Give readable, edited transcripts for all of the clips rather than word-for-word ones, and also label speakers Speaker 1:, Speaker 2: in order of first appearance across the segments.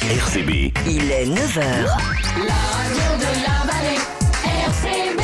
Speaker 1: RCB.
Speaker 2: Il est 9h.
Speaker 3: La radio de la vallée, RCB.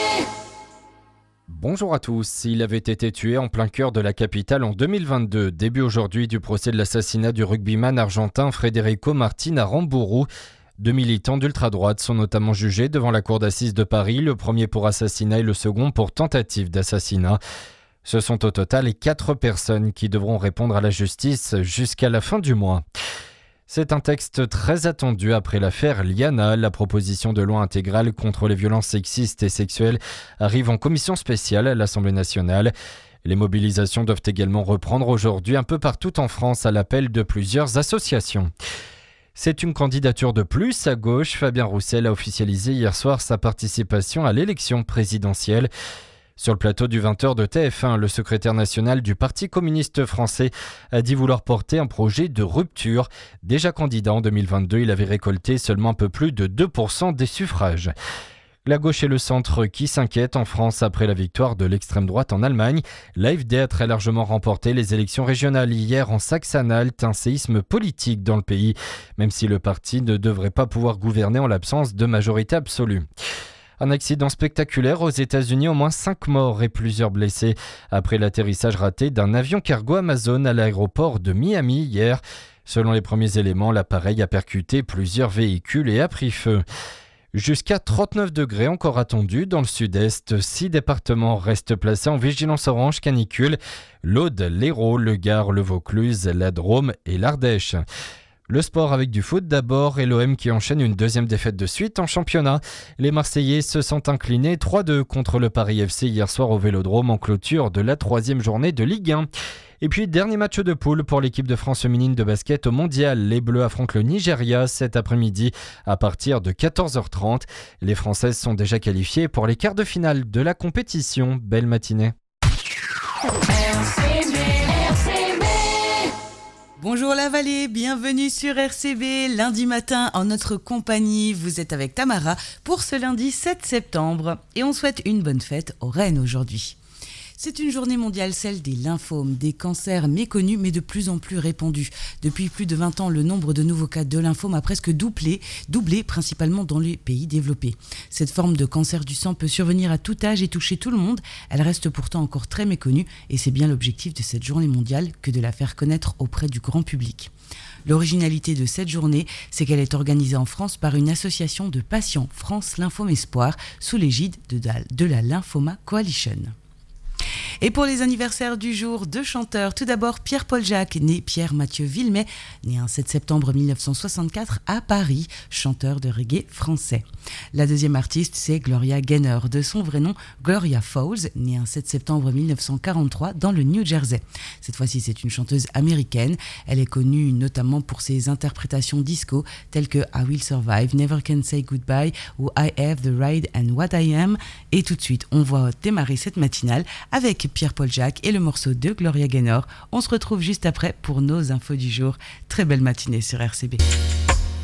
Speaker 4: Bonjour à tous. Il avait été tué en plein cœur de la capitale en 2022. Début aujourd'hui du procès de l'assassinat du rugbyman argentin Federico Martin à Rambourou. Deux militants d'ultra-droite sont notamment jugés devant la cour d'assises de Paris, le premier pour assassinat et le second pour tentative d'assassinat. Ce sont au total 4 personnes qui devront répondre à la justice jusqu'à la fin du mois. C'est un texte très attendu après l'affaire Liana. La proposition de loi intégrale contre les violences sexistes et sexuelles arrive en commission spéciale à l'Assemblée nationale. Les mobilisations doivent également reprendre aujourd'hui un peu partout en France à l'appel de plusieurs associations. C'est une candidature de plus à gauche. Fabien Roussel a officialisé hier soir sa participation à l'élection présidentielle. Sur le plateau du 20h de TF1, le secrétaire national du Parti communiste français a dit vouloir porter un projet de rupture. Déjà candidat en 2022, il avait récolté seulement un peu plus de 2% des suffrages. La gauche et le centre qui s'inquiètent en France après la victoire de l'extrême droite en Allemagne. L'AfD a très largement remporté les élections régionales hier en Saxe-Anhalt, un séisme politique dans le pays, même si le parti ne devrait pas pouvoir gouverner en l'absence de majorité absolue. Un accident spectaculaire aux États-Unis, au moins 5 morts et plusieurs blessés après l'atterrissage raté d'un avion cargo Amazon à l'aéroport de Miami hier. Selon les premiers éléments, l'appareil a percuté plusieurs véhicules et a pris feu. Jusqu'à 39 degrés encore attendus dans le sud-est. 6 départements restent placés en vigilance orange canicule. L'Aude, l'Hérault, le Gard, le Vaucluse, la Drôme et l'Ardèche. Le sport avec du foot d'abord et l'OM qui enchaîne une deuxième défaite de suite en championnat. Les Marseillais se sont inclinés 3-2 contre le Paris FC hier soir au Vélodrome en clôture de la 3e journée de Ligue 1. Et puis dernier match de poule pour l'équipe de France féminine de basket au Mondial. Les Bleus affrontent le Nigeria cet après-midi à partir de 14h30. Les Françaises sont déjà qualifiées pour les quarts de finale de la compétition. Belle matinée.
Speaker 3: RCB.
Speaker 5: Bonjour la vallée, bienvenue sur RCB. Lundi matin, en notre compagnie, vous êtes avec Tamara pour ce lundi 7 septembre. Et on souhaite une bonne fête aux reines aujourd'hui. C'est une journée mondiale, celle des lymphomes, des cancers méconnus mais de plus en plus répandus. Depuis plus de 20 ans, le nombre de nouveaux cas de lymphome a presque doublé principalement dans les pays développés. Cette forme de cancer du sang peut survenir à tout âge et toucher tout le monde. Elle reste pourtant encore très méconnue et c'est bien l'objectif de cette journée mondiale que de la faire connaître auprès du grand public. L'originalité de cette journée, c'est qu'elle est organisée en France par une association de patients France Lymphome Espoir sous l'égide de la Lymphoma Coalition. Et pour les anniversaires du jour, 2 chanteurs. Tout d'abord, Pierre-Paul Jacques, né Pierre-Mathieu Villemay, né un 7 septembre 1964 à Paris, chanteur de reggae français. La deuxième artiste, c'est Gloria Gaynor, de son vrai nom Gloria Fowles, née un 7 septembre 1943 dans le New Jersey. Cette fois-ci, c'est une chanteuse américaine. Elle est connue notamment pour ses interprétations disco telles que I Will Survive, Never Can Say Goodbye ou I Have the Ride and What I Am. Et tout de suite, on va démarrer cette matinale avec Pierre-Paul Jacques et le morceau de Gloria Gaynor. On se retrouve juste après pour nos infos du jour. Très belle matinée sur RCB.